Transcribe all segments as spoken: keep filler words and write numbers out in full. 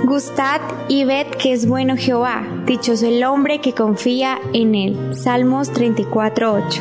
Gustad y ved que es bueno Jehová, dichoso el hombre que confía en él. Salmos treinta y cuatro, ocho.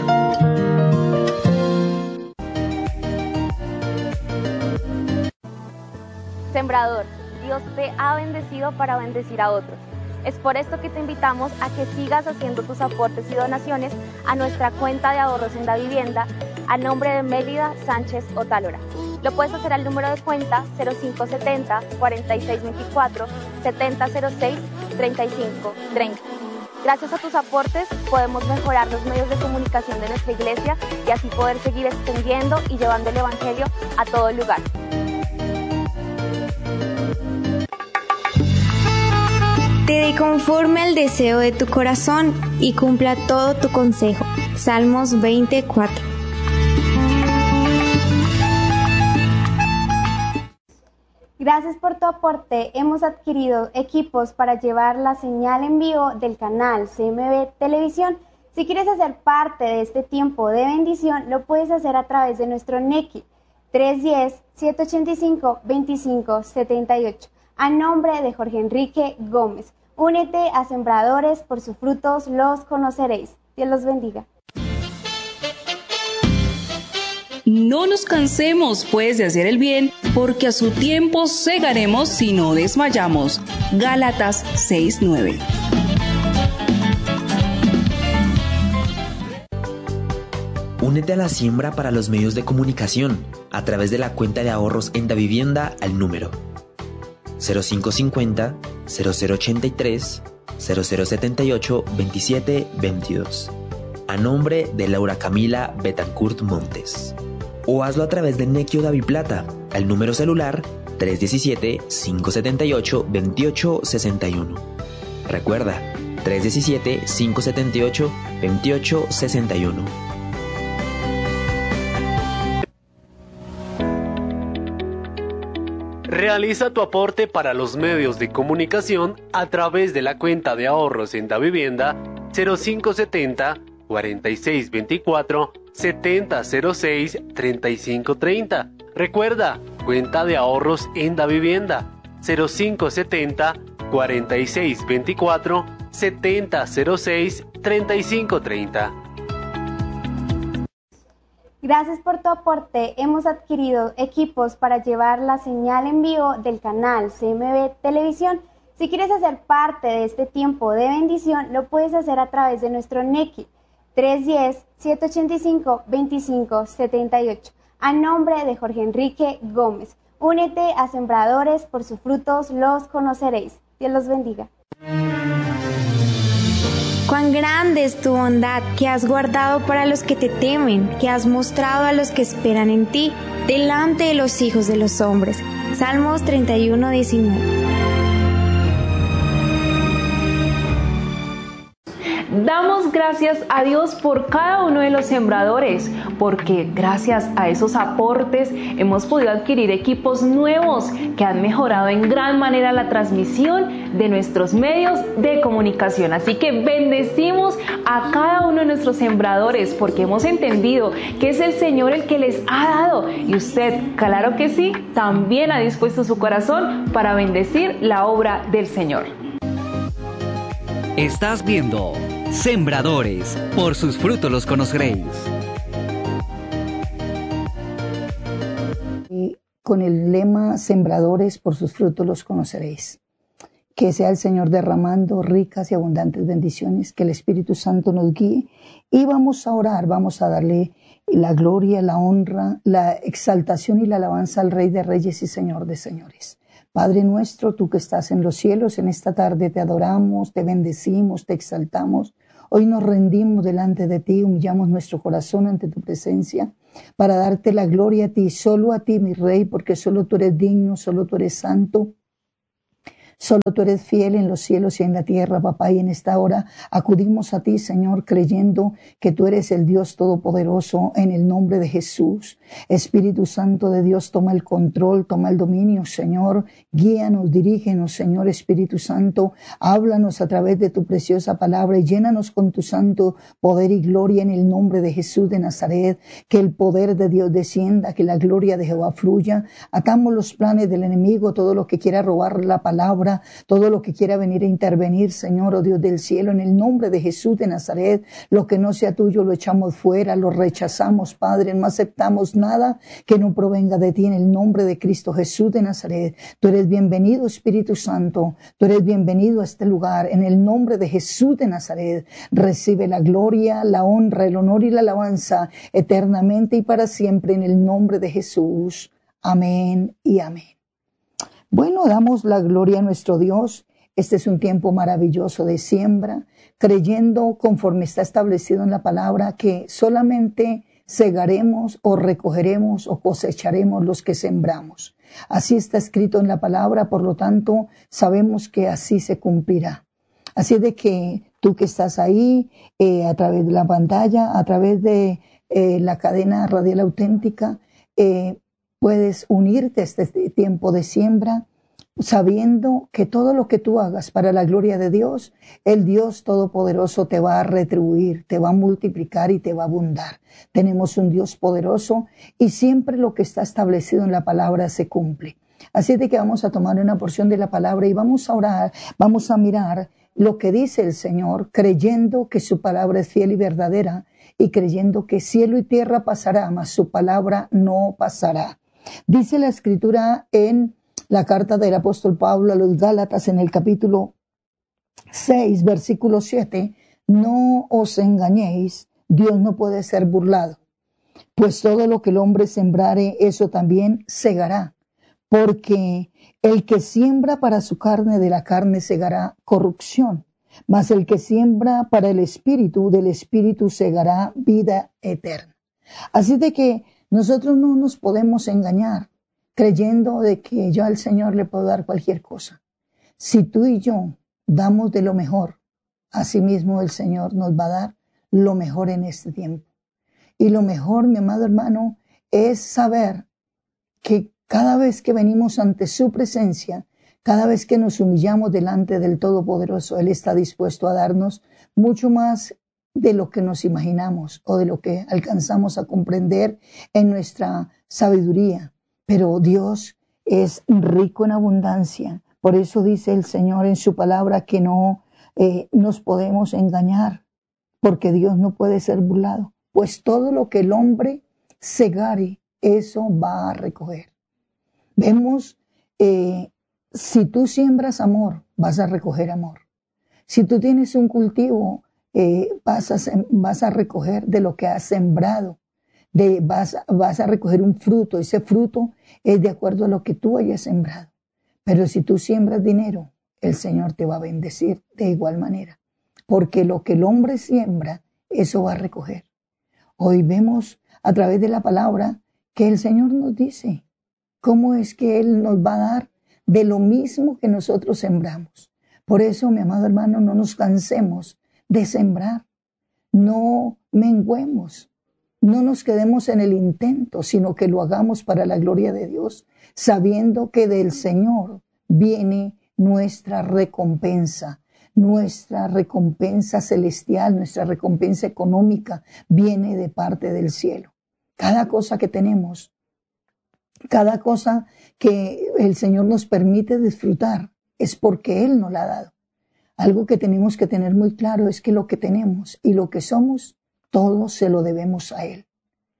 Sembrador, Dios te ha bendecido para bendecir a otros. Es por esto que te invitamos a que sigas haciendo tus aportes y donaciones a nuestra cuenta de ahorros en Davivienda a nombre de Mélida Sánchez Otálora. Lo puedes hacer al número de cuenta cero cinco setenta, cuarenta y seis veinticuatro, setenta cero seis, treinta y cinco treinta. Gracias a tus aportes podemos mejorar los medios de comunicación de nuestra iglesia y así poder seguir extendiendo y llevando el evangelio a todo lugar. Te dé conforme al deseo de tu corazón y cumpla todo tu consejo. Salmos veinticuatro. Gracias por tu aporte. Hemos adquirido equipos para llevar la señal en vivo del canal C M B Televisión. Si quieres hacer parte de este tiempo de bendición, lo puedes hacer a través de nuestro N E C I tres uno cero, siete ocho cinco, dos cinco siete ocho. A nombre de Jorge Enrique Gómez. Únete a Sembradores, por sus frutos los conoceréis. Dios los bendiga. No nos cansemos, pues, de hacer el bien, porque a su tiempo segaremos si no desmayamos. Gálatas seis nueve. Únete a la siembra para los medios de comunicación a través de la cuenta de ahorros en Davivienda al número cero cinco cincuenta, cero cero ochenta y tres, cero cero setenta y ocho, veintisiete veintidós. A nombre de Laura Camila Betancourt Montes. O hazlo a través de Nequio Daviplata al número celular tres uno siete, cinco siete ocho, dos ocho seis uno. Recuerda, tres uno siete, cinco siete ocho, dos ocho seis uno. Realiza tu aporte para los medios de comunicación a través de la cuenta de ahorros en Davivienda cero cinco setenta, cuarenta y seis veinticuatro, setenta cero seis, treinta y cinco treinta. Recuerda, cuenta de ahorros en Davivienda cero cinco setenta, cuarenta y seis veinticuatro, setenta cero seis, treinta y cinco treinta. Gracias por tu aporte. Hemos adquirido equipos para llevar la señal en vivo del canal C M B Televisión. Si quieres hacer parte de este tiempo de bendición, lo puedes hacer a través de nuestro N E C I tres uno cero, siete ocho cinco, dos cinco siete ocho. A nombre de Jorge Enrique Gómez. Únete a Sembradores, por sus frutos los conoceréis. Dios los bendiga. Cuán grande es tu bondad que has guardado para los que te temen, que has mostrado a los que esperan en ti, delante de los hijos de los hombres. Salmos treinta y uno, diecinueve. Damos gracias a Dios por cada uno de los sembradores, porque gracias a esos aportes hemos podido adquirir equipos nuevos que han mejorado en gran manera la transmisión de nuestros medios de comunicación. Así que bendecimos a cada uno de nuestros sembradores, porque hemos entendido que es el Señor el que les ha dado, y usted, claro que sí, también ha dispuesto su corazón para bendecir la obra del Señor. Estás viendo Sembradores, por sus frutos los conoceréis. Y con el lema Sembradores, por sus frutos los conoceréis. Que sea el Señor derramando ricas y abundantes bendiciones, que el Espíritu Santo nos guíe, y vamos a orar, vamos a darle la gloria, la honra, la exaltación y la alabanza al Rey de Reyes y Señor de Señores. Padre nuestro, tú que estás en los cielos, en esta tarde te adoramos, te bendecimos, te exaltamos. Hoy nos rendimos delante de ti, humillamos nuestro corazón ante tu presencia para darte la gloria a ti, solo a ti, mi Rey, porque solo tú eres digno, solo tú eres santo. Solo tú eres fiel en los cielos y en la tierra, papá, y en esta hora acudimos a ti, Señor, creyendo que tú eres el Dios Todopoderoso, en el nombre de Jesús. Espíritu Santo de Dios, toma el control, toma el dominio, Señor. Guíanos, dirígenos, Señor Espíritu Santo. Háblanos a través de tu preciosa palabra y llénanos con tu santo poder y gloria en el nombre de Jesús de Nazaret. Que el poder de Dios descienda, que la gloria de Jehová fluya. Atamos los planes del enemigo, todo lo que quiera robar la palabra, ahora todo lo que quiera venir a intervenir, Señor, oh Dios del cielo, en el nombre de Jesús de Nazaret, lo que no sea tuyo lo echamos fuera, lo rechazamos, Padre, no aceptamos nada que no provenga de ti en el nombre de Cristo Jesús de Nazaret. Tú eres bienvenido, Espíritu Santo, tú eres bienvenido a este lugar, en el nombre de Jesús de Nazaret. Recibe la gloria, la honra, el honor y la alabanza eternamente y para siempre en el nombre de Jesús. Amén y amén. Bueno, damos la gloria a nuestro Dios. Este es un tiempo maravilloso de siembra, creyendo conforme está establecido en la palabra que solamente segaremos o recogeremos o cosecharemos los que sembramos. Así está escrito en la palabra, por lo tanto, sabemos que así se cumplirá. Así de que tú que estás ahí, eh, a través de la pantalla, a través de eh, la cadena radial auténtica, eh, puedes unirte a este tiempo de siembra, sabiendo que todo lo que tú hagas para la gloria de Dios, el Dios Todopoderoso te va a retribuir, te va a multiplicar y te va a abundar. Tenemos un Dios poderoso y siempre lo que está establecido en la palabra se cumple. Así es de que vamos a tomar una porción de la palabra y vamos a orar, vamos a mirar lo que dice el Señor, creyendo que su palabra es fiel y verdadera y creyendo que cielo y tierra pasará, mas su palabra no pasará. Dice la Escritura en la carta del apóstol Pablo a los Gálatas en el capítulo seis, versículo siete, no os engañéis, Dios no puede ser burlado, pues todo lo que el hombre sembrare, eso también segará, porque el que siembra para su carne, de la carne segará corrupción, mas el que siembra para el espíritu, del espíritu segará vida eterna. Así de que nosotros no nos podemos engañar creyendo de que yo al Señor le puedo dar cualquier cosa. Si tú y yo damos de lo mejor, asimismo el Señor nos va a dar lo mejor en este tiempo. Y lo mejor, mi amado hermano, es saber que cada vez que venimos ante su presencia, cada vez que nos humillamos delante del Todopoderoso, Él está dispuesto a darnos mucho más de lo que nos imaginamos o de lo que alcanzamos a comprender en nuestra sabiduría. Pero Dios es rico en abundancia. Por eso dice el Señor en su palabra que no eh, nos podemos engañar, porque Dios no puede ser burlado. Pues todo lo que el hombre segare, eso va a recoger. Vemos, eh, si tú siembras amor, vas a recoger amor. Si tú tienes un cultivo, eh, vas, a, vas a recoger de lo que has sembrado. De, vas, vas a recoger un fruto. Ese fruto es de acuerdo a lo que tú hayas sembrado. Pero si tú siembras dinero, el Señor te va a bendecir de igual manera. Porque lo que el hombre siembra, eso va a recoger. Hoy vemos a través de la palabra que el Señor nos dice cómo es que Él nos va a dar de lo mismo que nosotros sembramos. Por eso, mi amado hermano, no nos cansemos de sembrar. No menguemos. No nos quedemos en el intento, sino que lo hagamos para la gloria de Dios, sabiendo que del Señor viene nuestra recompensa. Nuestra recompensa celestial, nuestra recompensa económica viene de parte del cielo. Cada cosa que tenemos, cada cosa que el Señor nos permite disfrutar es porque Él nos la ha dado. Algo que tenemos que tener muy claro es que lo que tenemos y lo que somos, todo se lo debemos a Él.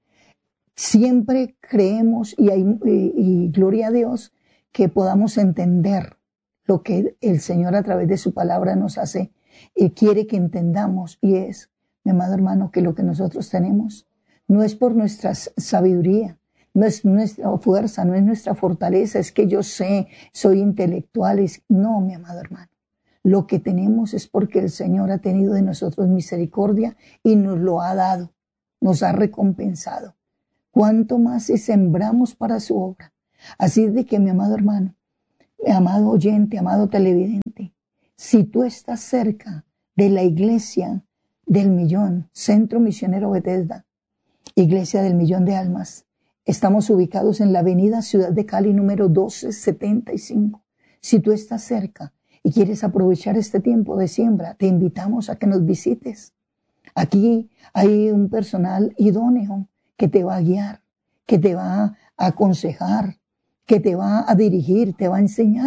Siempre creemos y, hay, y, y gloria a Dios que podamos entender lo que el Señor a través de su palabra nos hace y quiere que entendamos, y es, mi amado hermano, que lo que nosotros tenemos no es por nuestra sabiduría, no es nuestra fuerza, no es nuestra fortaleza, es que yo sé, soy intelectual, es, no, mi amado hermano. Lo que tenemos es porque el Señor ha tenido de nosotros misericordia y nos lo ha dado, nos ha recompensado. ¿Cuánto más si sembramos para su obra? Así es de que, mi amado hermano, amado oyente, amado televidente, si tú estás cerca de la iglesia del millón, Centro Misionero Bethesda, Iglesia del Millón de Almas, estamos ubicados en la avenida Ciudad de Cali número doce setenta y cinco. Si tú estás cerca y quieres aprovechar este tiempo de siembra, te invitamos a que nos visites. Aquí hay un personal idóneo que te va a guiar, que te va a aconsejar, que te va a dirigir, te va a enseñar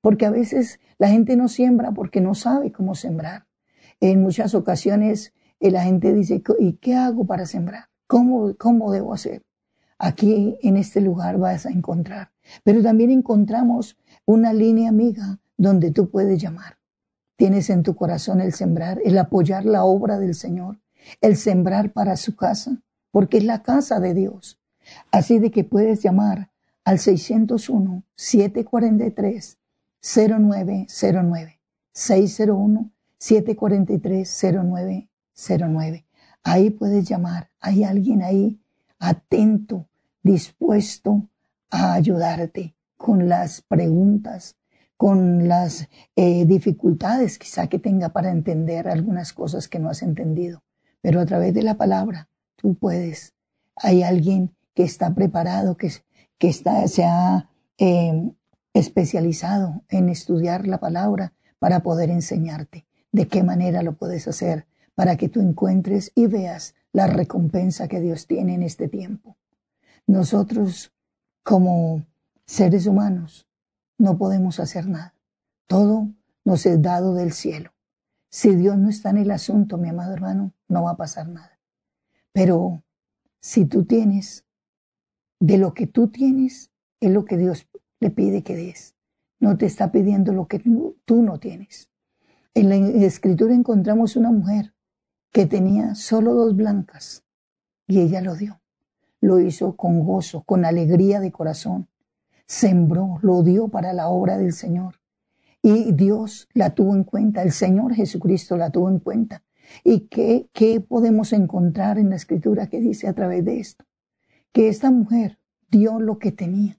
Porque a veces la gente no siembra porque no sabe cómo sembrar. En muchas ocasiones eh, la gente dice, ¿y qué hago para sembrar? ¿Cómo, cómo debo hacer? Aquí en este lugar vas a encontrar. Pero también encontramos una línea amiga donde tú puedes llamar. Tienes en tu corazón el sembrar, el apoyar la obra del Señor, el sembrar para su casa, porque es la casa de Dios. Así de que puedes llamar al seiscientos uno, siete cuatro tres, cero nueve cero nueve, seiscientos uno, siete cuatro tres, cero nueve cero nueve. Ahí puedes llamar, hay alguien ahí atento, dispuesto a ayudarte con las preguntas, con las eh, dificultades quizá que tenga para entender algunas cosas que no has entendido. Pero a través de la palabra tú puedes. Hay alguien que está preparado, que, que está, se ha eh, especializado en estudiar la palabra para poder enseñarte de qué manera lo puedes hacer, para que tú encuentres y veas la recompensa que Dios tiene en este tiempo. Nosotros, como seres humanos, no podemos hacer nada. Todo nos es dado del cielo. Si Dios no está en el asunto, mi amado hermano, no va a pasar nada. Pero si tú tienes, de lo que tú tienes, es lo que Dios le pide que des. No te está pidiendo lo que tú no tienes. En la Escritura encontramos una mujer que tenía solo dos blancas y ella lo dio. Lo hizo con gozo, con alegría de corazón. Sembró, lo dio para la obra del Señor. Y Dios la tuvo en cuenta, el Señor Jesucristo la tuvo en cuenta. ¿Y qué, qué podemos encontrar en la Escritura que dice a través de esto? Que esta mujer dio lo que tenía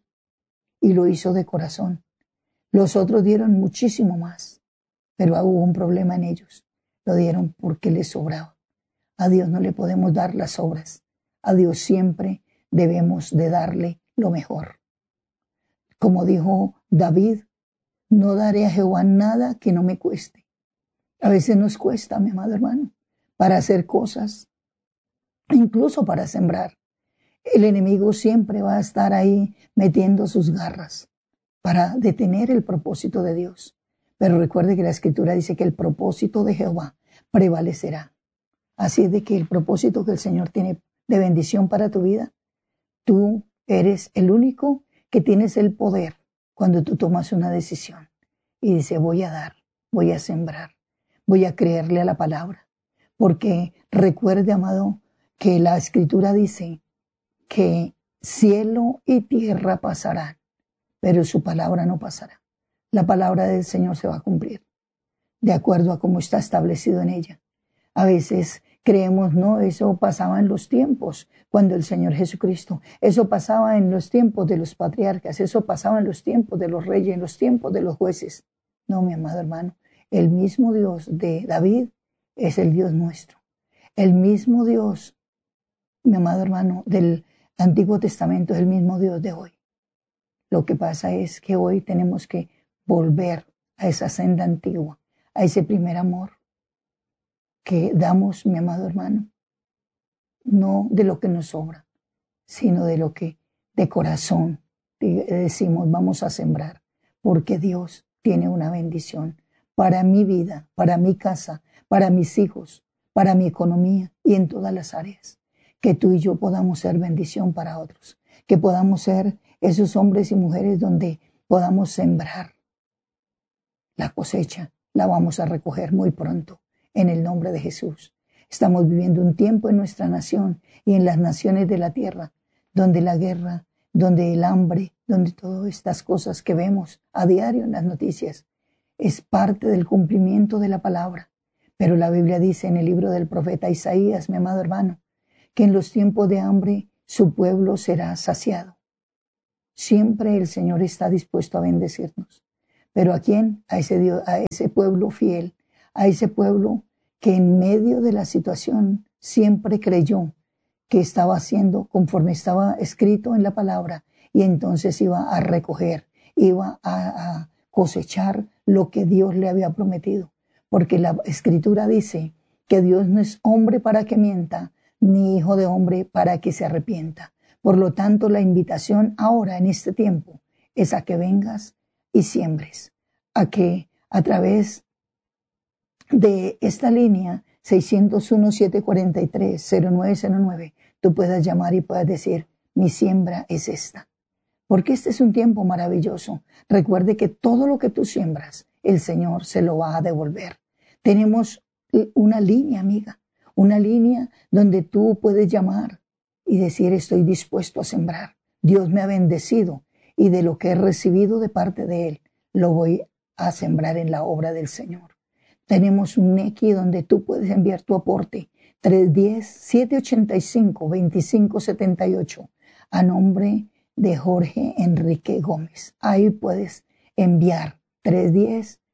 y lo hizo de corazón. Los otros dieron muchísimo más, pero hubo un problema en ellos. Lo dieron porque les sobraba. A Dios no le podemos dar las obras. A Dios siempre debemos de darle lo mejor. Como dijo David, no daré a Jehová nada que no me cueste. A veces nos cuesta, mi amado hermano, para hacer cosas, incluso para sembrar. El enemigo siempre va a estar ahí metiendo sus garras para detener el propósito de Dios. Pero recuerde que la Escritura dice que el propósito de Jehová prevalecerá. Así de que el propósito que el Señor tiene de bendición para tu vida, tú eres el único que tienes el poder cuando tú tomas una decisión y dices, voy a dar, voy a sembrar, voy a creerle a la palabra. Porque recuerde, amado, que la Escritura dice que cielo y tierra pasarán, pero su palabra no pasará. La palabra del Señor se va a cumplir de acuerdo a cómo está establecido en ella. A veces creemos, no, eso pasaba en los tiempos, cuando el Señor Jesucristo, eso pasaba en los tiempos de los patriarcas, eso pasaba en los tiempos de los reyes, en los tiempos de los jueces. No, mi amado hermano, el mismo Dios de David es el Dios nuestro. El mismo Dios, mi amado hermano, del Antiguo Testamento es el mismo Dios de hoy. Lo que pasa es que hoy tenemos que volver a esa senda antigua, a ese primer amor que damos, mi amado hermano, no de lo que nos sobra, sino de lo que de corazón decimos vamos a sembrar, porque Dios tiene una bendición para mi vida, para mi casa, para mis hijos, para mi economía y en todas las áreas. Que tú y yo podamos ser bendición para otros, que podamos ser esos hombres y mujeres donde podamos sembrar. La cosecha la vamos a recoger muy pronto. En el nombre de Jesús. Estamos viviendo un tiempo en nuestra nación y en las naciones de la tierra, donde la guerra, donde el hambre, donde todas estas cosas que vemos a diario en las noticias, es parte del cumplimiento de la palabra. Pero la Biblia dice en el libro del profeta Isaías, mi amado hermano, que en los tiempos de hambre su pueblo será saciado. Siempre el Señor está dispuesto a bendecirnos. ¿Pero a quién? A ese Dios, a ese pueblo fiel, a ese pueblo que en medio de la situación siempre creyó que estaba haciendo conforme estaba escrito en la palabra y entonces iba a recoger, iba a, a cosechar lo que Dios le había prometido. Porque la Escritura dice que Dios no es hombre para que mienta, ni hijo de hombre para que se arrepienta. Por lo tanto, la invitación ahora en este tiempo es a que vengas y siembres, a que a través de esta línea seis cero uno, siete cuatro tres, cero nueve cero nueve, tú puedas llamar y puedas decir, mi siembra es esta. Porque este es un tiempo maravilloso. Recuerde que todo lo que tú siembras, el Señor se lo va a devolver. Tenemos una línea, amiga, una línea donde tú puedes llamar y decir, estoy dispuesto a sembrar. Dios me ha bendecido y de lo que he recibido de parte de Él, lo voy a sembrar en la obra del Señor. Tenemos un Nequi donde tú puedes enviar tu aporte, tres uno cero, siete ocho cinco, dos cinco siete ocho, a nombre de Jorge Enrique Gómez. Ahí puedes enviar tres uno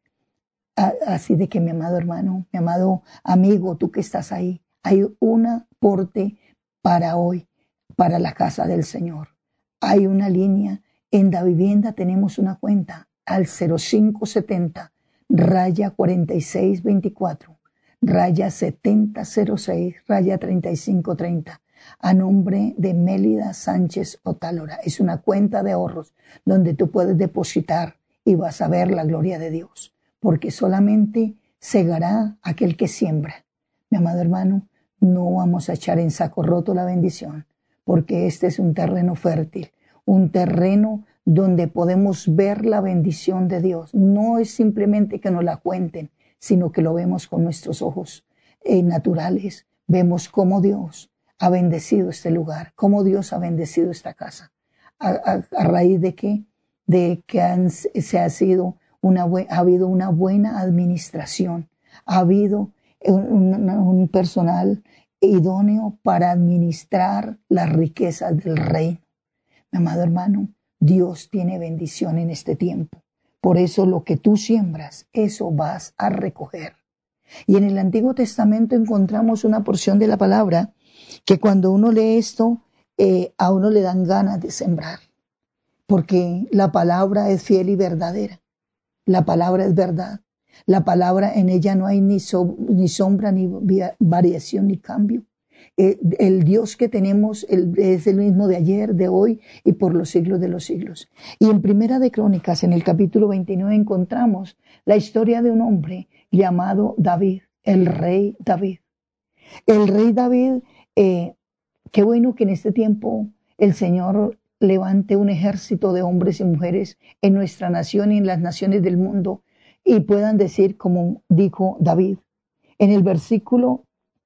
cero, así de que mi amado hermano, mi amado amigo, tú que estás ahí, hay un aporte para hoy, para la casa del Señor. Hay una línea, en Davivienda tenemos una cuenta al cero cinco setenta, raya cuarenta y seis veinticuatro, raya setenta cero seis, raya treinta y cinco treinta, a nombre de Mélida Sánchez Otálora. Es una cuenta de ahorros donde tú puedes depositar y vas a ver la gloria de Dios, porque solamente segará aquel que siembra. Mi amado hermano, no vamos a echar en saco roto la bendición, porque este es un terreno fértil, un terreno donde podemos ver la bendición de Dios. No es simplemente que nos la cuenten, sino que lo vemos con nuestros ojos eh, naturales. Vemos cómo Dios ha bendecido este lugar, cómo Dios ha bendecido esta casa. ¿A, a, a raíz de qué? De que han, se ha, sido una, ha habido una buena administración, ha habido un, un, un personal idóneo para administrar las riquezas del reino. Mi amado hermano, Dios tiene bendición en este tiempo. Por eso lo que tú siembras, eso vas a recoger. Y en el Antiguo Testamento encontramos una porción de la palabra que cuando uno lee esto, eh, a uno le dan ganas de sembrar. Porque la palabra es fiel y verdadera. La palabra es verdad. La palabra, en ella no hay ni, so, ni sombra, ni variación, ni cambio. Eh, el Dios que tenemos el, es el mismo de ayer, de hoy y por los siglos de los siglos. Y en Primera de Crónicas, en el capítulo veintinueve, encontramos la historia de un hombre llamado David, el rey David. El rey David, eh, qué bueno que en este tiempo el Señor levante un ejército de hombres y mujeres en nuestra nación y en las naciones del mundo y puedan decir como dijo David. En el versículo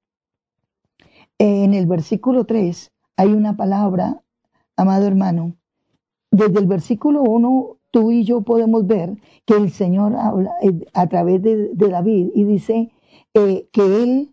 En el versículo tres hay una palabra, amado hermano. Desde el versículo uno, tú y yo podemos ver que el Señor habla a través de, de David y dice eh, que él,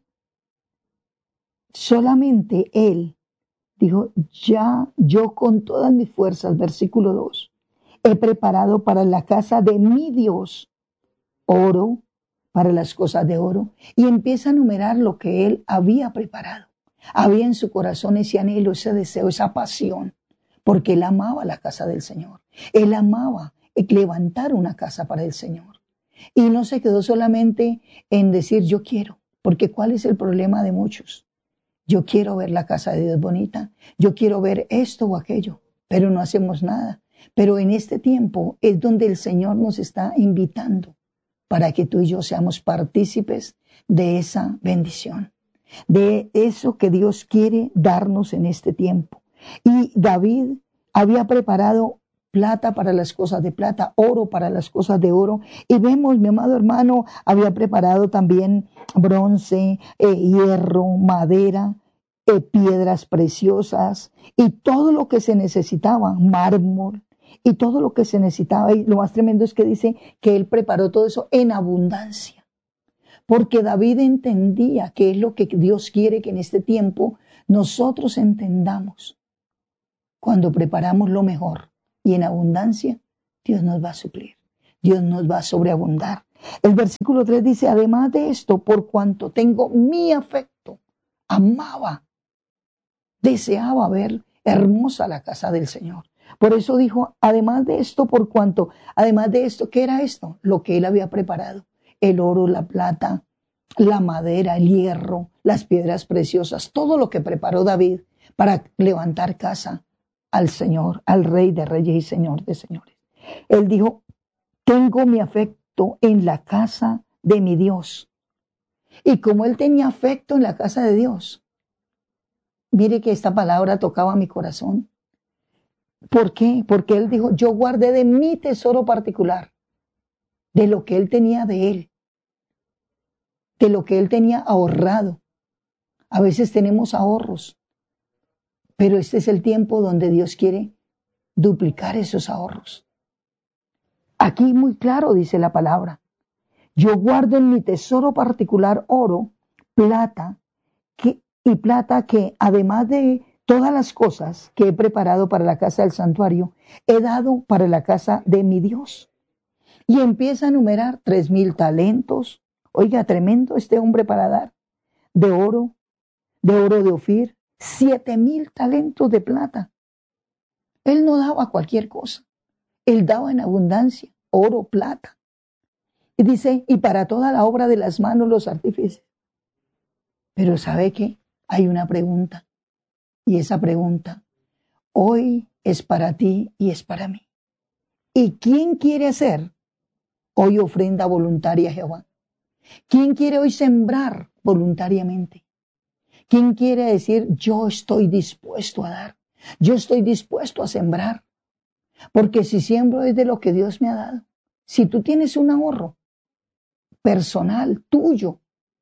solamente él, dijo, ya yo con todas mis fuerzas, versículo dos, he preparado para la casa de mi Dios oro, para las cosas de oro, y empieza a enumerar lo que él había preparado. Había en su corazón ese anhelo, ese deseo, esa pasión, porque él amaba la casa del Señor. Él amaba levantar una casa para el Señor. Y no se quedó solamente en decir yo quiero, porque ¿cuál es el problema de muchos? Yo quiero ver la casa de Dios bonita, yo quiero ver esto o aquello, pero no hacemos nada. Pero en este tiempo es donde el Señor nos está invitando para que tú y yo seamos partícipes de esa bendición, de eso que Dios quiere darnos en este tiempo. Y David había preparado plata para las cosas de plata, oro para las cosas de oro. Y vemos, mi amado hermano, había preparado también bronce, eh, hierro, madera, eh, piedras preciosas y todo lo que se necesitaba, mármol y todo lo que se necesitaba. Y lo más tremendo es que dice que él preparó todo eso en abundancia. Porque David entendía que es lo que Dios quiere que en este tiempo nosotros entendamos. Cuando preparamos lo mejor y en abundancia, Dios nos va a suplir. Dios nos va a sobreabundar. El versículo tres dice, además de esto, por cuanto tengo mi afecto, amaba, deseaba ver hermosa la casa del Señor. Por eso dijo, además de esto, por cuanto, además de esto, ¿qué era esto? Lo que él había preparado. El oro, la plata, la madera, el hierro, las piedras preciosas, todo lo que preparó David para levantar casa al Señor, al Rey de Reyes y Señor de Señores. Él dijo, tengo mi afecto, afecto en la casa de mi Dios. Y como él tenía afecto en la casa de Dios, mire que esta palabra tocaba mi corazón. ¿Por qué? Porque él dijo, yo guardé de mi tesoro particular, de lo que él tenía de él, de lo que él tenía ahorrado. A veces tenemos ahorros, pero este es el tiempo donde Dios quiere duplicar esos ahorros. Aquí muy claro dice la palabra, yo guardo en mi tesoro particular oro, plata que, y plata que además de todas las cosas que he preparado para la casa del santuario, he dado para la casa de mi Dios. Y empieza a enumerar tres mil talentos. Oiga, tremendo este hombre para dar. De oro, de oro de Ofir, siete mil talentos de plata. Él no daba cualquier cosa. Él daba en abundancia, oro, plata. Y dice, y para toda la obra de las manos los artífices. Pero ¿sabe qué? Hay una pregunta. Y esa pregunta, hoy es para ti y es para mí. ¿Y quién quiere hacer hoy ofrenda voluntaria a Jehová? ¿Quién quiere hoy sembrar voluntariamente? ¿Quién quiere decir, yo estoy dispuesto a dar? Yo estoy dispuesto a sembrar. Porque si siembro es de lo que Dios me ha dado. Si tú tienes un ahorro personal tuyo,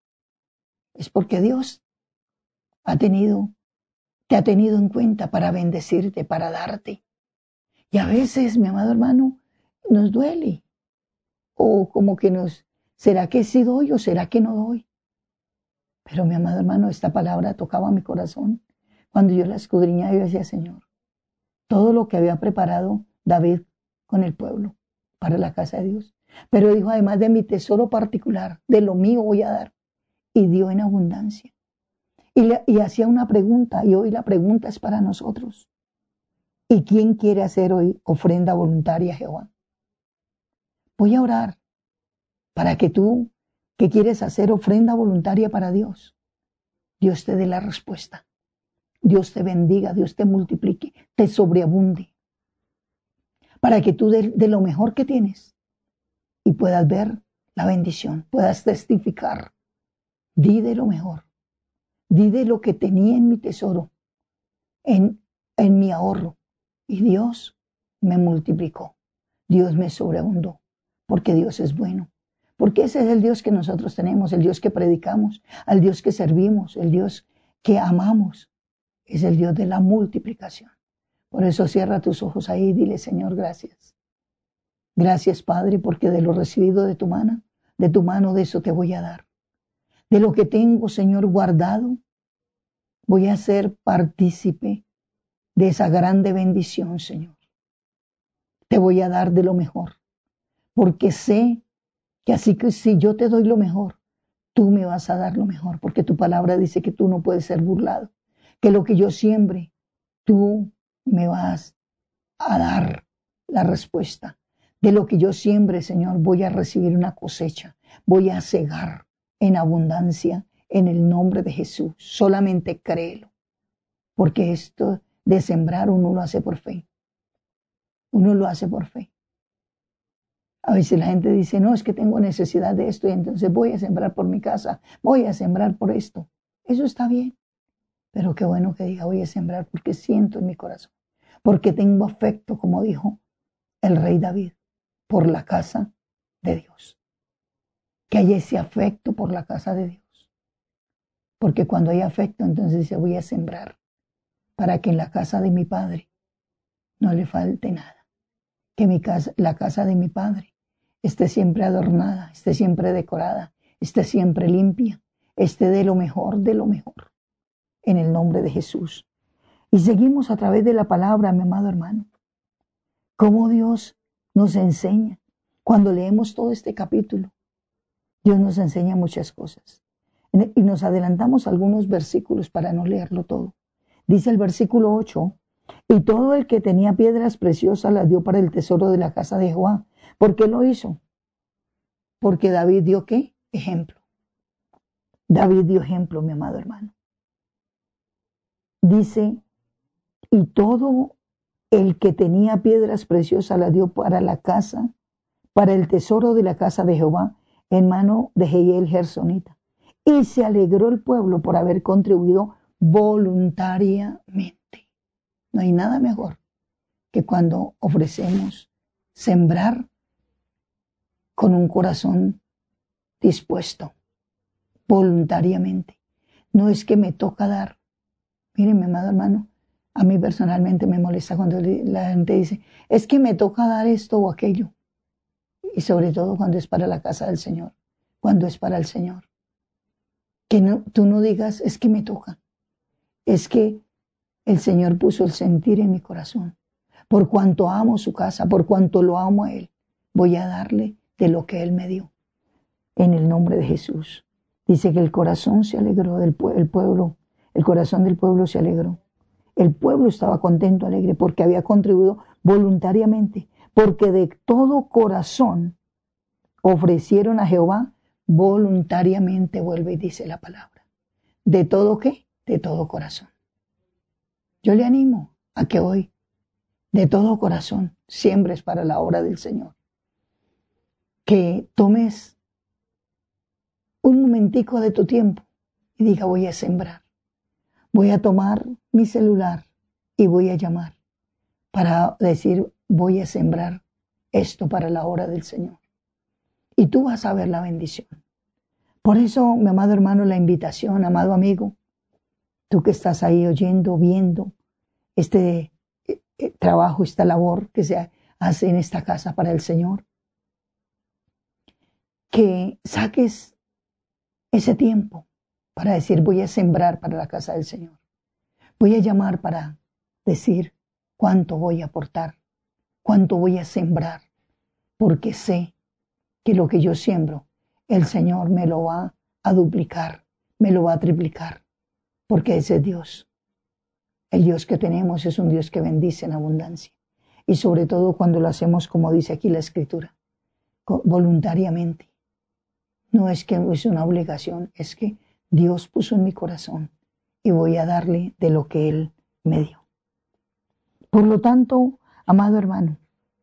es porque Dios ha tenido te ha tenido en cuenta para bendecirte, para darte. Y a veces, mi amado hermano, nos duele. O como que nos, ¿será que sí doy o será que no doy? Pero mi amado hermano, esta palabra tocaba mi corazón. Cuando yo la escudriñaba, yo decía, Señor, todo lo que había preparado David con el pueblo para la casa de Dios. Pero dijo, además de mi tesoro particular, de lo mío voy a dar. Y dio en abundancia. Y, le, y hacía una pregunta, y hoy la pregunta es para nosotros. ¿Y quién quiere hacer hoy ofrenda voluntaria a Jehová? Voy a orar para que tú, que quieres hacer ofrenda voluntaria para Dios, Dios te dé la respuesta. Dios te bendiga, Dios te multiplique, te sobreabunde. Para que tú de, de lo mejor que tienes y puedas ver la bendición, puedas testificar. Di de lo mejor. Di de lo que tenía en mi tesoro, en, en mi ahorro. Y Dios me multiplicó. Dios me sobreabundó. Porque Dios es bueno. Porque ese es el Dios que nosotros tenemos, el Dios que predicamos, al Dios que servimos, el Dios que amamos. Es el Dios de la multiplicación. Por eso cierra tus ojos ahí y dile, Señor, gracias. Gracias, Padre, porque de lo recibido de tu mano, de tu mano de eso te voy a dar. De lo que tengo, Señor, guardado, voy a ser partícipe de esa grande bendición, Señor. Te voy a dar de lo mejor, porque sé que así que si yo te doy lo mejor, tú me vas a dar lo mejor, porque tu palabra dice que tú no puedes ser burlado, que lo que yo siembre, tú me vas a dar la respuesta. De lo que yo siembre, Señor, voy a recibir una cosecha, voy a cegar en abundancia en el nombre de Jesús. Solamente créelo, porque esto de sembrar uno lo hace por fe. Uno lo hace por fe. A veces la gente dice, no, es que tengo necesidad de esto y entonces voy a sembrar por mi casa, voy a sembrar por esto. Eso está bien, pero qué bueno que diga voy a sembrar porque siento en mi corazón, porque tengo afecto, como dijo el rey David, por la casa de Dios. Que haya ese afecto por la casa de Dios. Porque cuando hay afecto, entonces dice, voy a sembrar para que en la casa de mi Padre no le falte nada. Que mi casa, la casa de mi Padre esté siempre adornada, esté siempre decorada, esté siempre limpia, esté de lo mejor, de lo mejor. En el nombre de Jesús. Y seguimos a través de la palabra, mi amado hermano. Cómo Dios nos enseña cuando leemos todo este capítulo. Dios nos enseña muchas cosas. Y nos adelantamos algunos versículos para no leerlo todo. Dice el versículo ocho, y todo el que tenía piedras preciosas las dio para el tesoro de la casa de Jehová. ¿Por qué lo hizo? Porque David dio ¿qué? Ejemplo. David dio ejemplo, mi amado hermano. Dice, y todo el que tenía piedras preciosas las dio para la casa para el tesoro de la casa de Jehová en mano de Jehiel Gersonita. Y se alegró el pueblo por haber contribuido voluntariamente. No hay nada mejor que cuando ofrecemos sembrar con un corazón dispuesto, voluntariamente. No es que me toca dar. Miren, amado hermano, a mí personalmente me molesta cuando la gente dice, es que me toca dar esto o aquello. Y sobre todo cuando es para la casa del Señor, cuando es para el Señor. Que no, tú no digas, es que me toca. Es que el Señor puso el sentir en mi corazón. Por cuanto amo su casa, por cuanto lo amo a Él, voy a darle de lo que Él me dio. En el nombre de Jesús. Dice que el corazón se alegró del pue- el pueblo. El corazón del pueblo se alegró. El pueblo estaba contento, alegre, porque había contribuido voluntariamente. Porque de todo corazón ofrecieron a Jehová voluntariamente, vuelve y dice la palabra. ¿De todo qué? De todo corazón. Yo le animo a que hoy, de todo corazón, siembres para la obra del Señor. Que tomes un momentico de tu tiempo y diga, voy a sembrar. Voy a tomar mi celular y voy a llamar para decir, voy a sembrar esto para la obra del Señor. Y tú vas a ver la bendición. Por eso, mi amado hermano, la invitación, amado amigo, tú que estás ahí oyendo, viendo este eh, trabajo, esta labor que se hace en esta casa para el Señor, que saques ese tiempo para decir, voy a sembrar para la casa del Señor. Voy a llamar para decir cuánto voy a aportar, cuánto voy a sembrar, porque sé que lo que yo siembro, el Señor me lo va a duplicar, me lo va a triplicar, porque ese es Dios. El Dios que tenemos es un Dios que bendice en abundancia. Y sobre todo cuando lo hacemos como dice aquí la Escritura, voluntariamente. No es que es una obligación, es que Dios puso en mi corazón y voy a darle de lo que Él me dio. Por lo tanto, amado hermano,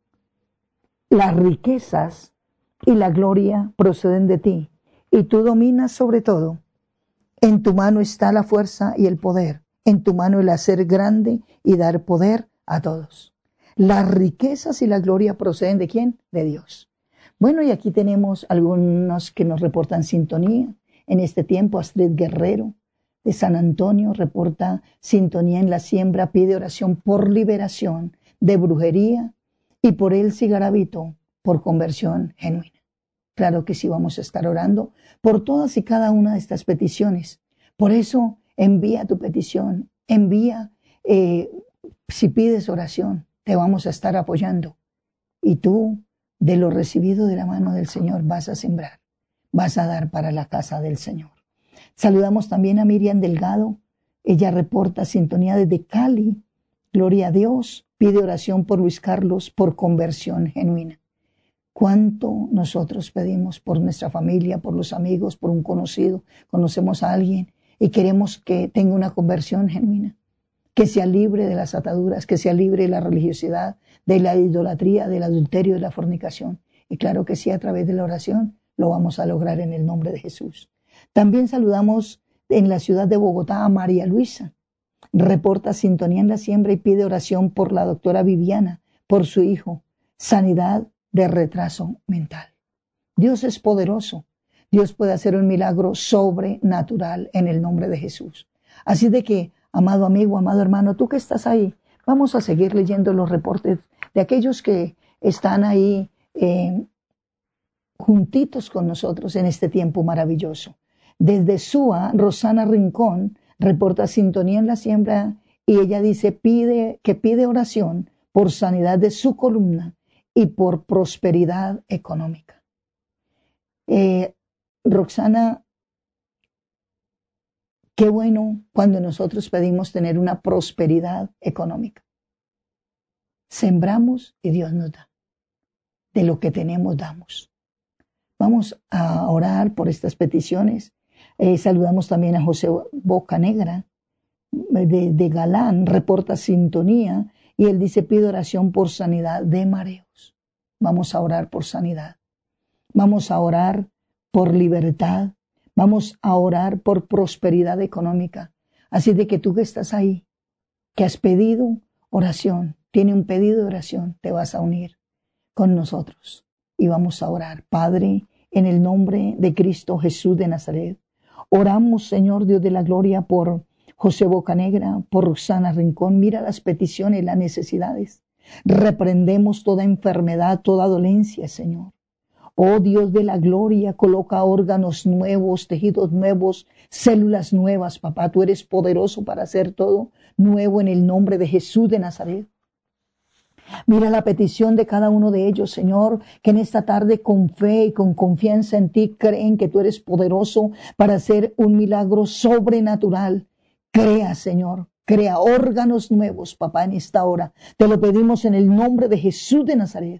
las riquezas y la gloria proceden de ti, y tú dominas sobre todo. En tu mano está la fuerza y el poder, en tu mano el hacer grande y dar poder a todos. Las riquezas y la gloria proceden ¿de quién? De Dios. Bueno, y aquí tenemos algunos que nos reportan sintonía. En este tiempo, Astrid Guerrero de San Antonio reporta sintonía en la siembra, pide oración por liberación de brujería y por Elsie Garavito por conversión genuina. Claro que sí, vamos a estar orando por todas y cada una de estas peticiones. Por eso envía tu petición, envía, eh, si pides oración, te vamos a estar apoyando. Y tú, de lo recibido de la mano del Señor, vas a sembrar, vas a dar para la casa del Señor. Saludamos también a Miriam Delgado. Ella reporta sintonía desde Cali. Gloria a Dios. Pide oración por Luis Carlos por conversión genuina. ¿Cuánto nosotros pedimos por nuestra familia, por los amigos, por un conocido? Conocemos a alguien y queremos que tenga una conversión genuina, que sea libre de las ataduras, que sea libre de la religiosidad, de la idolatría, del adulterio, de la fornicación. Y claro que sí, a través de la oración lo vamos a lograr en el nombre de Jesús. También saludamos en la ciudad de Bogotá a María Luisa. Reporta sintonía en la siembra y pide oración por la doctora Viviana, por su hijo, sanidad de retraso mental. Dios es poderoso. Dios puede hacer un milagro sobrenatural en el nombre de Jesús. Así de que, amado amigo, amado hermano, tú que estás ahí, vamos a seguir leyendo los reportes de aquellos que están ahí eh, juntitos con nosotros en este tiempo maravilloso. Desde Súa, Rosana Rincón reporta sintonía en la siembra y ella dice pide, que pide oración por sanidad de su columna y por prosperidad económica. Eh, Roxana, qué bueno cuando nosotros pedimos tener una prosperidad económica. Sembramos y Dios nos da. De lo que tenemos damos. Vamos a orar por estas peticiones. Eh, saludamos también a José Bocanegra de, de Galán, reporta sintonía y él dice pide oración por sanidad de mareos. Vamos a orar por sanidad. Vamos a orar por libertad. Vamos a orar por prosperidad económica. Así de que tú que estás ahí, que has pedido oración, tiene un pedido de oración, te vas a unir con nosotros y vamos a orar. Padre, en el nombre de Cristo Jesús de Nazaret, oramos, Señor Dios de la gloria, por José Bocanegra, por Roxana Rincón. Mira las peticiones, las necesidades. Reprendemos toda enfermedad, toda dolencia, Señor. Oh Dios de la gloria, coloca órganos nuevos, tejidos nuevos, células nuevas, papá. Tú eres poderoso para hacer todo nuevo en el nombre de Jesús de Nazaret. Mira la petición de cada uno de ellos, Señor, que en esta tarde con fe y con confianza en ti creen que tú eres poderoso para hacer un milagro sobrenatural. Crea, Señor, crea órganos nuevos, papá, en esta hora. Te lo pedimos en el nombre de Jesús de Nazaret.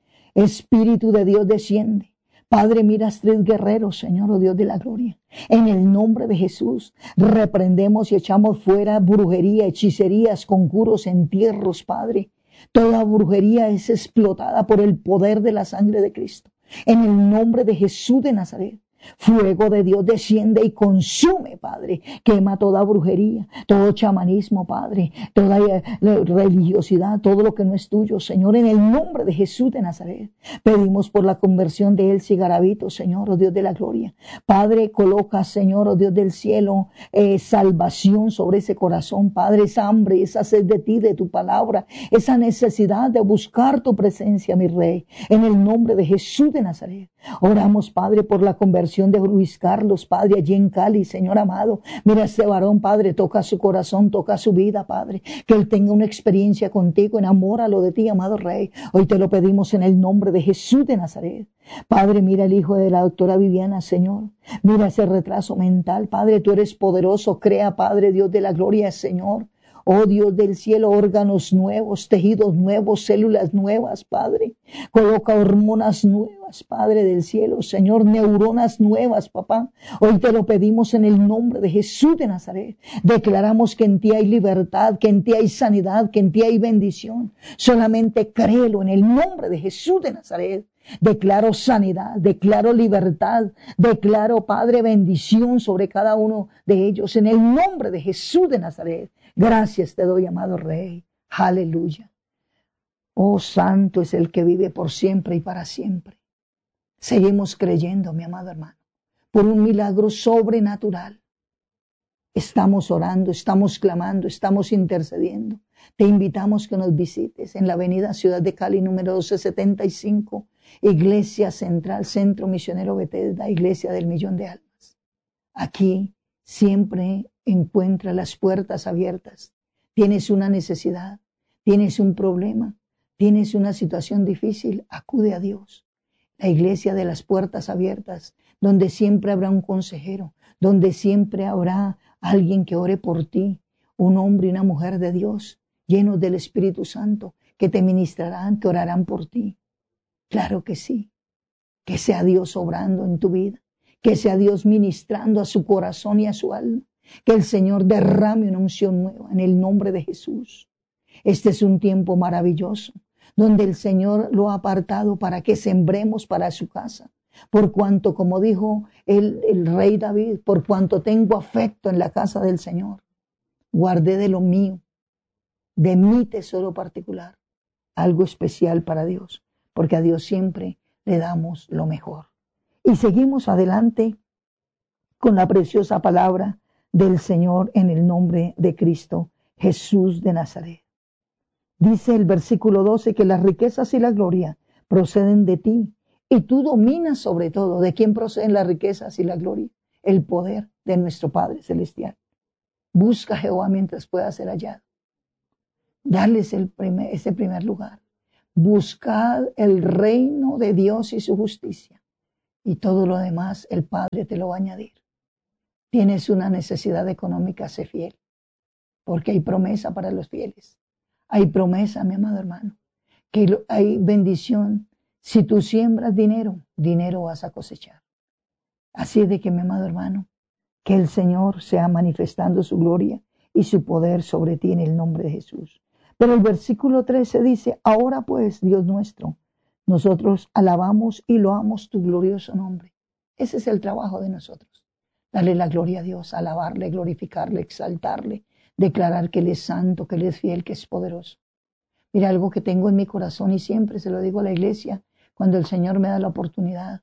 Espíritu de Dios, desciende. Padre, mira a Astrid Guerrero, Señor, oh Dios de la gloria. En el nombre de Jesús, reprendemos y echamos fuera brujería, hechicerías, conjuros, entierros, Padre. Toda brujería es explotada por el poder de la sangre de Cristo. En el nombre de Jesús de Nazaret. Fuego de Dios desciende y consume, Padre. Quema toda brujería, todo chamanismo, Padre, toda religiosidad, todo lo que no es tuyo, Señor, en el nombre de Jesús de Nazaret. Pedimos por la conversión de Elsie Garavito, Señor, oh Dios de la gloria. Padre, coloca, Señor, oh Dios del cielo, eh, salvación sobre ese corazón, Padre, esa hambre, esa sed de ti, de tu palabra, esa necesidad de buscar tu presencia, mi Rey, en el nombre de Jesús de Nazaret. Oramos, Padre, por la conversión de Luis Carlos, Padre, allí en Cali, Señor amado. Mira a este varón, Padre, toca su corazón, toca su vida, Padre, que él tenga una experiencia contigo, enamóralo de ti, amado Rey. Hoy te lo pedimos en el nombre de Jesús de Nazaret. Padre, mira el hijo de la doctora Viviana, Señor. Mira ese retraso mental, Padre, tú eres poderoso, crea, Padre, Dios de la gloria, Señor. Oh Dios del cielo, órganos nuevos, tejidos nuevos, células nuevas, Padre. Coloca hormonas nuevas, Padre del cielo, Señor, neuronas nuevas, papá. Hoy te lo pedimos en el nombre de Jesús de Nazaret. Declaramos que en ti hay libertad, que en ti hay sanidad, que en ti hay bendición. Solamente créelo en el nombre de Jesús de Nazaret. Declaro sanidad, declaro libertad, declaro, Padre, bendición sobre cada uno de ellos en el nombre de Jesús de Nazaret. Gracias te doy, amado Rey. Aleluya. Oh, santo es el que vive por siempre y para siempre. Seguimos creyendo, mi amado hermano, por un milagro sobrenatural. Estamos orando, estamos clamando, estamos intercediendo. Te invitamos que nos visites en la avenida Ciudad de Cali, número doce setenta y cinco, Iglesia Central, Centro Misionero Bethesda, Iglesia del Millón de Almas. Aquí siempre encuentra las puertas abiertas. Tienes una necesidad, tienes un problema, tienes una situación difícil, acude a Dios. La iglesia de las puertas abiertas, donde siempre habrá un consejero, donde siempre habrá alguien que ore por ti, un hombre y una mujer de Dios, llenos del Espíritu Santo, que te ministrarán, que orarán por ti. Claro que sí, que sea Dios obrando en tu vida, que sea Dios ministrando a su corazón y a su alma. Que el Señor derrame una unción nueva en el nombre de Jesús. Este es un tiempo maravilloso, donde el Señor lo ha apartado para que sembremos para su casa. Por cuanto, como dijo el, el rey David, por cuanto tengo afecto en la casa del Señor, guardé de lo mío, de mi tesoro particular, algo especial para Dios, porque a Dios siempre le damos lo mejor. Y seguimos adelante con la preciosa palabra del Señor en el nombre de Cristo Jesús de Nazaret. Dice el versículo doce que las riquezas y la gloria proceden de ti y tú dominas sobre todo. ¿De quién proceden las riquezas y la gloria? El poder de nuestro Padre Celestial. Busca a Jehová mientras pueda ser hallado. Darles el primer, ese primer lugar. Buscad el reino de Dios y su justicia y todo lo demás el Padre te lo va a añadir. Tienes una necesidad económica, sé fiel, porque hay promesa para los fieles. Hay promesa, mi amado hermano, que hay bendición. Si tú siembras dinero, dinero vas a cosechar. Así de que, mi amado hermano, que el Señor sea manifestando su gloria y su poder sobre ti en el nombre de Jesús. Pero el versículo trece dice, ahora pues, Dios nuestro, Nosotros alabamos y loamos tu glorioso nombre. Ese es el trabajo de nosotros. Darle la gloria a Dios, alabarle, glorificarle, exaltarle, declarar que Él es santo, que Él es fiel, que es poderoso. Mira, algo que tengo en mi corazón y siempre se lo digo a la iglesia cuando el Señor me da la oportunidad,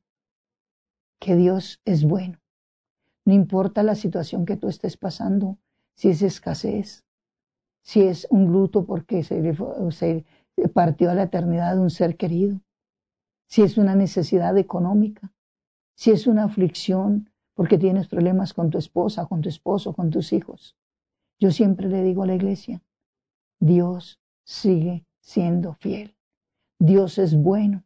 que Dios es bueno. No importa la situación que tú estés pasando, si es escasez, si es un luto porque se, se partió a la eternidad un ser querido, si es una necesidad económica, si es una aflicción porque tienes problemas con tu esposa, con tu esposo, con tus hijos. Yo siempre le digo a la iglesia, Dios sigue siendo fiel. Dios es bueno,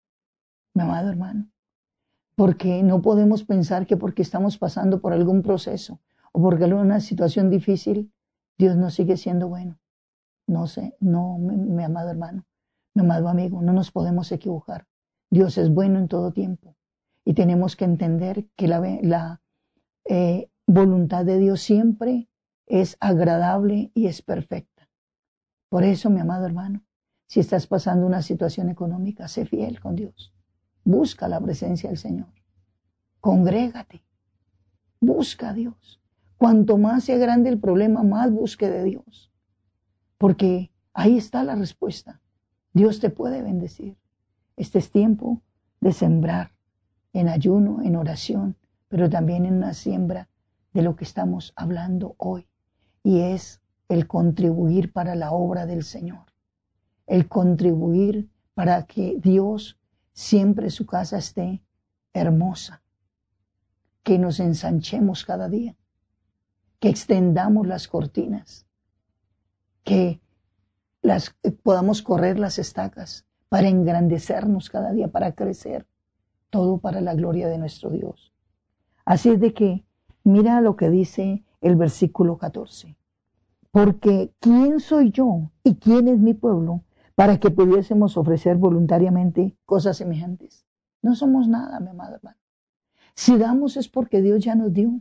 mi amado hermano, porque no podemos pensar que porque estamos pasando por algún proceso o porque alguna situación difícil, Dios no sigue siendo bueno. No sé, no, mi, mi amado hermano, mi amado amigo, no nos podemos equivocar. Dios es bueno en todo tiempo y tenemos que entender que la, la eh, voluntad de Dios siempre es agradable y es perfecta. Por eso, mi amado hermano, si estás pasando una situación económica, sé fiel con Dios. Busca la presencia del Señor. Congrégate. Busca a Dios. Cuanto más sea grande el problema, más busque de Dios. Porque ahí está la respuesta. Dios te puede bendecir. Este es tiempo de sembrar en ayuno, en oración, pero también en una siembra de lo que estamos hablando hoy. Y es el contribuir para la obra del Señor. El contribuir para que Dios siempre su casa esté hermosa. Que nos ensanchemos cada día. Que extendamos las cortinas. Que las, podamos correr las estacas para engrandecernos cada día, para crecer. Todo para la gloria de nuestro Dios. Así es de que mira lo que dice el versículo catorce. Porque ¿quién soy yo y quién es mi pueblo para que pudiésemos ofrecer voluntariamente cosas semejantes? No somos nada, mi amado hermano. Si damos es porque Dios ya nos dio.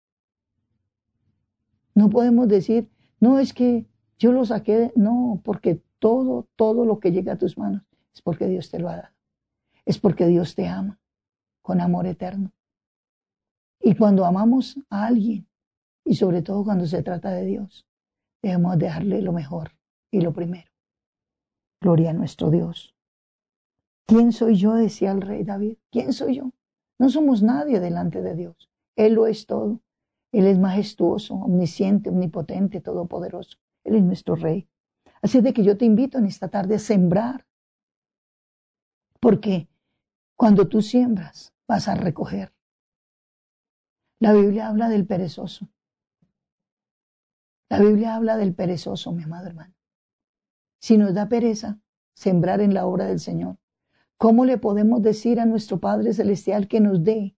No podemos decir, no, es que yo lo saqué de... No, porque todo, todo lo que llega a tus manos es porque Dios te lo ha dado. Es porque Dios te ama con amor eterno. Y cuando amamos a alguien, y sobre todo cuando se trata de Dios, debemos dejarle lo mejor y lo primero. Gloria a nuestro Dios. ¿Quién soy yo? Decía el rey David. ¿Quién soy yo? No somos nadie delante de Dios. Él lo es todo. Él es majestuoso, omnisciente, omnipotente, todopoderoso. Él es nuestro rey. Así de que yo te invito en esta tarde a sembrar. Porque cuando tú siembras, vas a recoger. La Biblia habla del perezoso. La Biblia habla del perezoso, mi amado hermano. Si nos da pereza sembrar en la obra del Señor, ¿cómo le podemos decir a nuestro Padre Celestial que nos dé?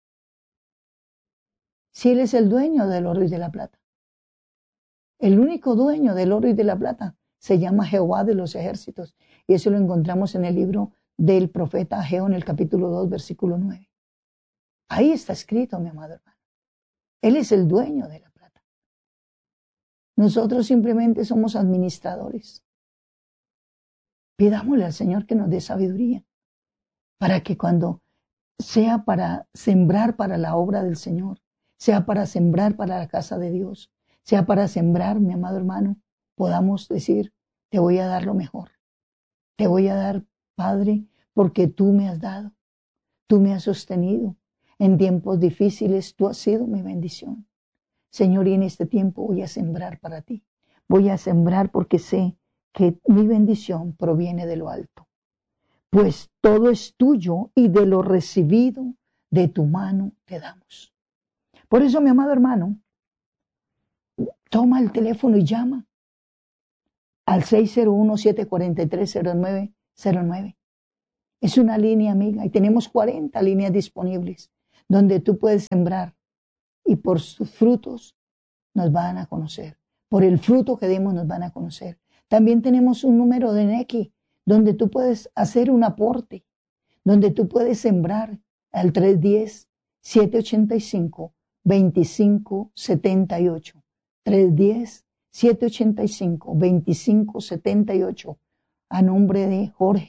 Si Él es el dueño del oro y de la plata. El único dueño del oro y de la plata se llama Jehová de los ejércitos. Y eso lo encontramos en el libro del profeta Ageo en el capítulo dos, versículo nueve. Ahí está escrito, mi amado hermano. Él es el dueño de la plata. Nosotros simplemente somos administradores. Pidámosle al Señor que nos dé sabiduría para que cuando sea para sembrar para la obra del Señor, sea para sembrar para la casa de Dios, sea para sembrar, mi amado hermano, podamos decir, te voy a dar lo mejor. Te voy a dar, Padre, porque tú me has dado, tú me has sostenido. En tiempos difíciles tú has sido mi bendición. Señor, y en este tiempo voy a sembrar para ti. Voy a sembrar porque sé que mi bendición proviene de lo alto. Pues todo es tuyo y de lo recibido de tu mano te damos. Por eso, mi amado hermano, toma el teléfono y llama al seis cero uno, siete cuatro tres, cero nueve cero nueve. Es una línea amiga y tenemos cuarenta líneas disponibles donde tú puedes sembrar y por sus frutos nos van a conocer. Por el fruto que demos nos van a conocer. También tenemos un número de Nequi donde tú puedes hacer un aporte, donde tú puedes sembrar al tres uno cero, siete ocho cinco, dos cinco siete ocho. tres uno cero, siete ocho cinco, dos cinco siete ocho. A nombre de Jorge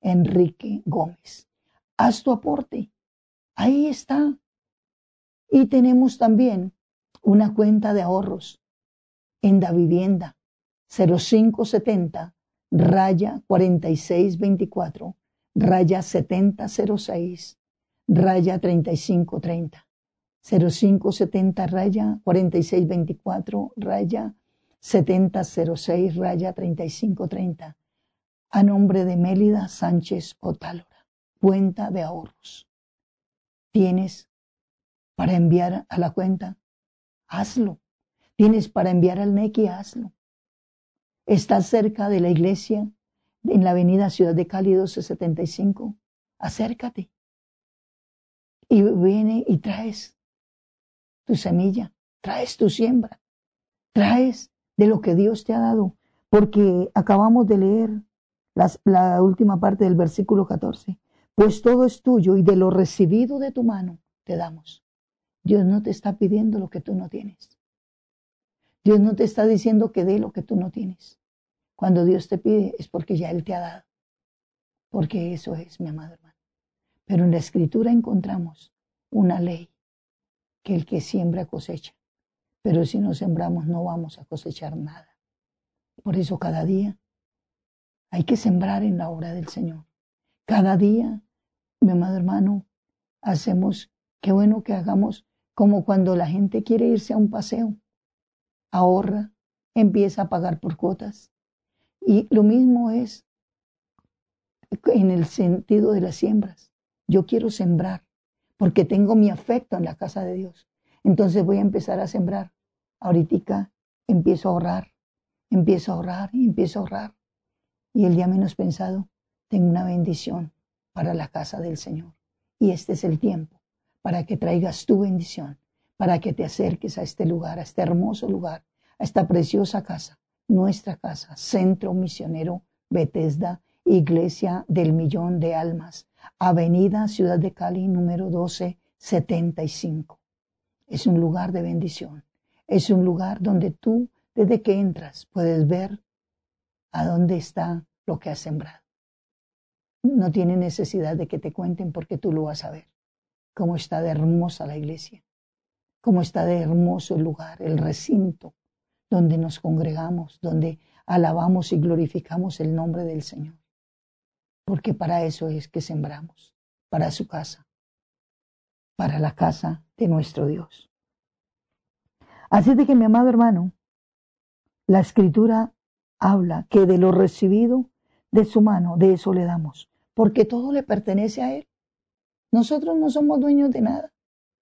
Enrique Gómez. Haz tu aporte. Ahí está. Y tenemos también una cuenta de ahorros en Davivienda cero cinco setenta raya cuarenta y seis veinticuatro raya setenta cero seis raya treinta y cinco treinta. cero cinco setenta raya cuarenta y seis veinticuatro raya setenta cero seis raya treinta y cinco treinta. A nombre de Mélida Sánchez Otálora. Cuenta de ahorros. ¿Tienes para enviar a la cuenta? Hazlo. ¿Tienes para enviar al Nequi? Hazlo. ¿Estás cerca de la iglesia en la avenida Ciudad de Cali doce setenta y cinco? Acércate. Y viene y traes tu semilla, traes tu siembra, traes de lo que Dios te ha dado. Porque acabamos de leer las, la última parte del versículo catorce. Pues todo es tuyo y de lo recibido de tu mano te damos. Dios no te está pidiendo lo que tú no tienes. Dios no te está diciendo que dé lo que tú no tienes. Cuando Dios te pide es porque ya Él te ha dado. Porque eso es, mi amado hermano. Pero en la Escritura encontramos una ley, que el que siembra cosecha. Pero si no sembramos no vamos a cosechar nada. Por eso cada día hay que sembrar en la obra del Señor. Cada día, mi amado hermano, hacemos, qué bueno que hagamos como cuando la gente quiere irse a un paseo. Ahorra, empieza a pagar por cuotas. Y lo mismo es en el sentido de las siembras. Yo quiero sembrar porque tengo mi afecto en la casa de Dios. Entonces voy a empezar a sembrar. Ahorita empiezo a ahorrar, empiezo a ahorrar y empiezo a ahorrar. Y el día menos pensado, tengo una bendición para la casa del Señor. Y este es el tiempo para que traigas tu bendición, para que te acerques a este lugar, a este hermoso lugar, a esta preciosa casa, nuestra casa, Centro Misionero Bethesda, Iglesia del Millón de Almas, Avenida Ciudad de Cali, número doce setenta y cinco. Es un lugar de bendición. Es un lugar donde tú, desde que entras, puedes ver a dónde está lo que has sembrado. No tiene necesidad de que te cuenten porque tú lo vas a ver. Cómo está de hermosa la iglesia. Cómo está de hermoso el lugar, el recinto donde nos congregamos, donde alabamos y glorificamos el nombre del Señor. Porque para eso es que sembramos, para su casa, para la casa de nuestro Dios. Así de que, mi amado hermano, la Escritura habla que de lo recibido de su mano, de eso le damos, porque todo le pertenece a Él. Nosotros no somos dueños de nada.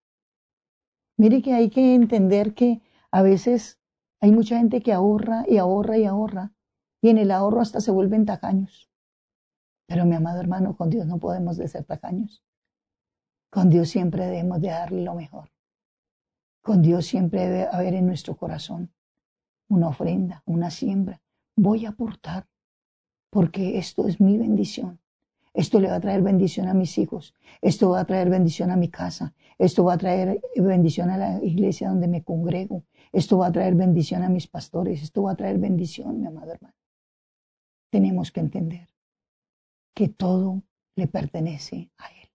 Mire que hay que entender que a veces hay mucha gente que ahorra y ahorra y ahorra, y en el ahorro hasta se vuelven tacaños. Pero, mi amado hermano, con Dios no podemos de ser tacaños. Con Dios siempre debemos de darle lo mejor. Con Dios siempre debe haber en nuestro corazón una ofrenda, una siembra. Voy a aportar porque esto es mi bendición. Esto le va a traer bendición a mis hijos. Esto va a traer bendición a mi casa. Esto va a traer bendición a la iglesia donde me congrego. Esto va a traer bendición a mis pastores. Esto va a traer bendición, mi amado hermano. Tenemos que entender que todo le pertenece a Él.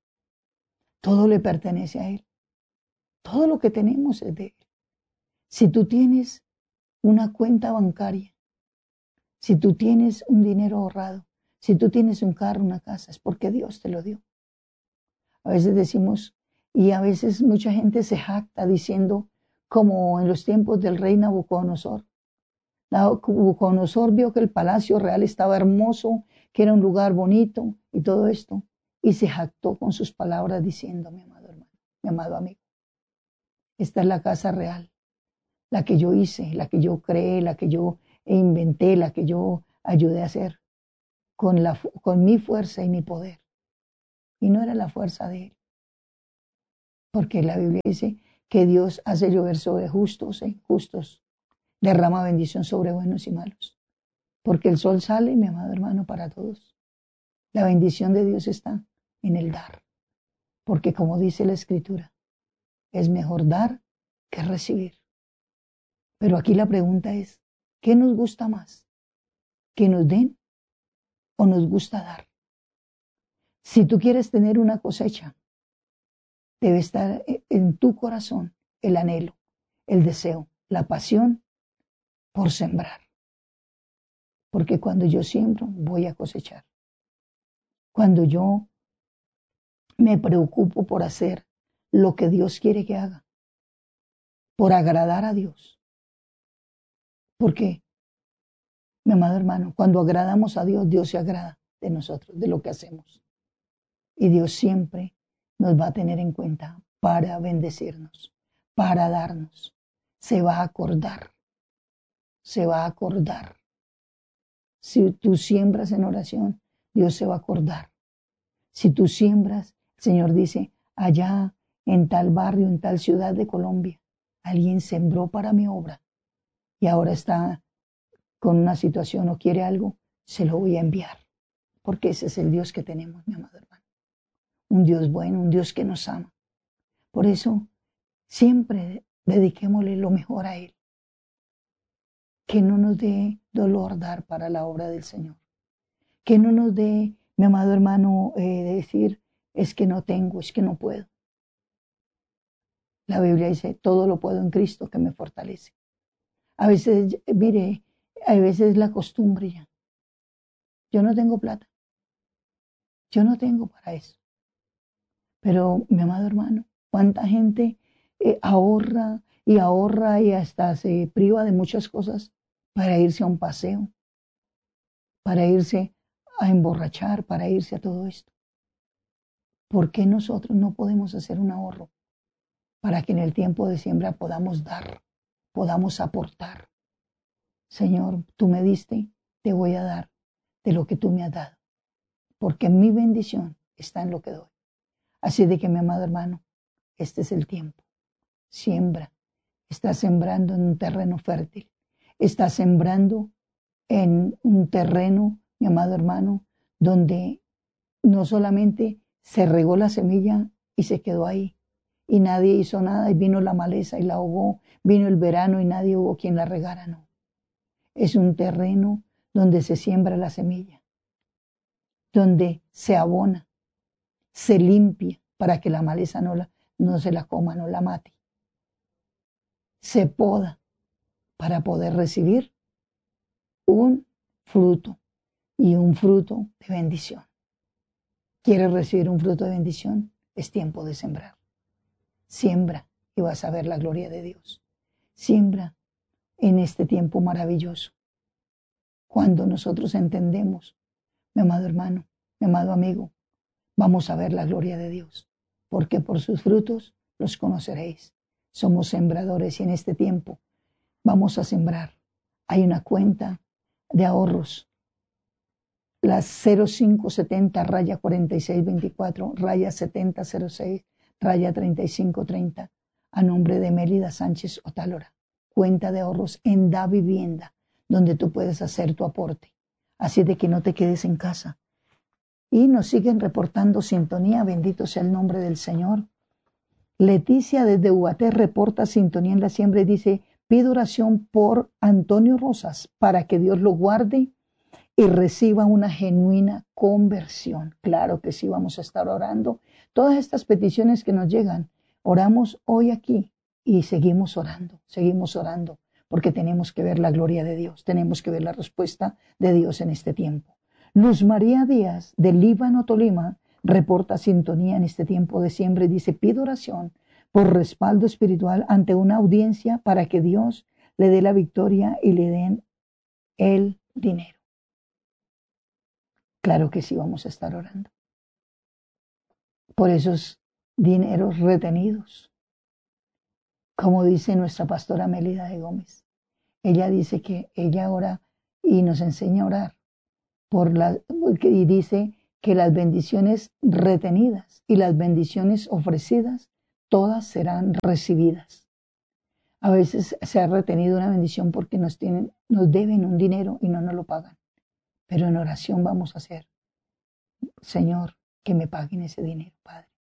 Todo le pertenece a Él. Todo lo que tenemos es de Él. Si tú tienes una cuenta bancaria, si tú tienes un dinero ahorrado, si tú tienes un carro, una casa, es porque Dios te lo dio. A veces decimos, y a veces mucha gente se jacta diciendo, como en los tiempos del rey Nabucodonosor. Nabucodonosor vio que el palacio real estaba hermoso, que era un lugar bonito y todo esto, y se jactó con sus palabras diciendo, mi amado hermano, mi amado amigo, esta es la casa real, la que yo hice, la que yo creé, la que yo inventé, la que yo ayudé a hacer, con, la, con mi fuerza y mi poder. Y no era la fuerza de Él. Porque la Biblia dice que Dios hace llover sobre justos e injustos, derrama bendición sobre buenos y malos. Porque el sol sale, mi amado hermano, para todos. La bendición de Dios está en el dar. Porque como dice la Escritura, es mejor dar que recibir. Pero aquí la pregunta es, ¿qué nos gusta más? ¿Que nos den o nos gusta dar? Si tú quieres tener una cosecha, debe estar en tu corazón el anhelo, el deseo, la pasión por sembrar. Porque cuando yo siembro, voy a cosechar. Cuando yo me preocupo por hacer lo que Dios quiere que haga, por agradar a Dios. Porque, mi amado hermano, cuando agradamos a Dios, Dios se agrada de nosotros, de lo que hacemos. Y Dios siempre nos va a tener en cuenta para bendecirnos, para darnos. Se va a acordar, se va a acordar. Si tú siembras en oración, Dios se va a acordar. Si tú siembras, el Señor dice, allá en tal barrio, en tal ciudad de Colombia, alguien sembró para mi obra y ahora está con una situación o quiere algo, se lo voy a enviar. Porque ese es el Dios que tenemos, mi amado hermano. Un Dios bueno, un Dios que nos ama. Por eso, siempre dediquémosle lo mejor a Él. Que no nos dé dolor dar para la obra del Señor. Que no nos dé, mi amado hermano, eh, decir, es que no tengo, es que no puedo. La Biblia dice, todo lo puedo en Cristo que me fortalece. A veces, mire, a veces la costumbre ya. Yo no tengo plata. Yo no tengo para eso. Pero, mi amado hermano, ¿cuánta gente eh, ahorra y ahorra y hasta se priva de muchas cosas para irse a un paseo, para irse a emborrachar, para irse a todo esto? ¿Por qué nosotros no podemos hacer un ahorro para que en el tiempo de siembra podamos dar, podamos aportar? Señor, tú me diste, te voy a dar de lo que tú me has dado, porque mi bendición está en lo que doy. Así de que, mi amado hermano, este es el tiempo. Siembra. Estás sembrando en un terreno fértil. Estás sembrando en un terreno, mi amado hermano, donde no solamente se regó la semilla y se quedó ahí, y nadie hizo nada, y vino la maleza y la ahogó, vino el verano y nadie hubo quien la regara, no. Es un terreno donde se siembra la semilla, donde se abona, se limpia para que la maleza no, la, no se la coma, no la mate. Se poda para poder recibir un fruto y un fruto de bendición. ¿Quieres recibir un fruto de bendición? Es tiempo de sembrar. Siembra y vas a ver la gloria de Dios. Siembra en este tiempo maravilloso. Cuando nosotros entendemos, mi amado hermano, mi amado amigo, vamos a ver la gloria de Dios, porque por sus frutos los conoceréis. Somos sembradores y en este tiempo vamos a sembrar. Hay una cuenta de ahorros, la cero cinco setenta raya cuarenta y seis veinticuatro raya setenta cero seis raya treinta y cinco treinta a nombre de Mélida Sánchez Otálora. Cuenta de ahorros en Da Vivienda, donde tú puedes hacer tu aporte. Así de que no te quedes en casa. Y nos siguen reportando sintonía, bendito sea el nombre del Señor. Leticia desde Ubaté reporta sintonía en la siembra y dice, pido oración por Antonio Rosas para que Dios lo guarde y reciba una genuina conversión. Claro que sí, vamos a estar orando. Todas estas peticiones que nos llegan, oramos hoy aquí y seguimos orando, seguimos orando, porque tenemos que ver la gloria de Dios, tenemos que ver la respuesta de Dios en este tiempo. Luz María Díaz, de Líbano, Tolima, reporta sintonía en este tiempo de siembra y dice, pido oración por respaldo espiritual ante una audiencia para que Dios le dé la victoria y le den el dinero. Claro que sí, vamos a estar orando por esos dineros retenidos. Como dice nuestra pastora Mélida de Gómez, ella dice que ella ora y nos enseña a orar por la, y dice que las bendiciones retenidas y las bendiciones ofrecidas, todas serán recibidas. A veces se ha retenido una bendición porque nos, tienen, nos deben un dinero y no nos lo pagan. Pero en oración vamos a hacer, Señor, que me paguen ese dinero, Padre.